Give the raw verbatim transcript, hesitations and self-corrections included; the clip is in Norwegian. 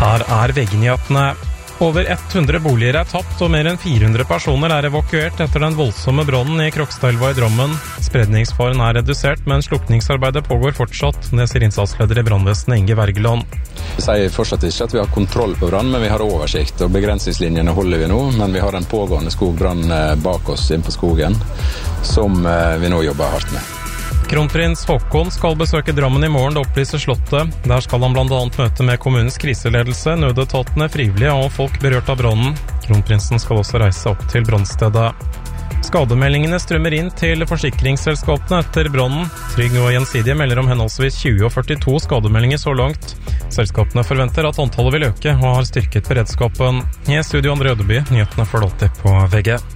Her er V G-nyhetene. Over hundre boliger er tapt, og mer enn fire hundre personer er evakuert etter den voldsomme brannen i Krokstadelva i Drammen. Spredningsfaren er redusert, men slukningsarbeidet pågår fortsatt. Det sier innsatsleder i brannvesenet Inge Wergeland. Vi sier fortsatt ikke at vi har kontroll på brann, men vi har oversikt, og begrensningslinjene holder vi nå. Men vi har en pågående skogbrann bak oss inn på skogen, som vi nå jobber hardt med. Kronprins Haakon skal besøke Drammen i morgen, det opplyser Slottet. Der skal han blant annet møte med kommunens kriseledelse, nødetatene, frivillige og folk berørt av brannen. Kronprinsen skal også reise opp til brannstedet. Skademeldingene strømmer inn til forsikringsselskapene etter brannen. Trygg og Gjensidige melder om henholdsvis tjue og førtito skademeldinger så langt. Selskapene forventer at antallet vil øke og har styrket beredskapen. I studio Andre Ødeby, nyhetene for alltid på V G.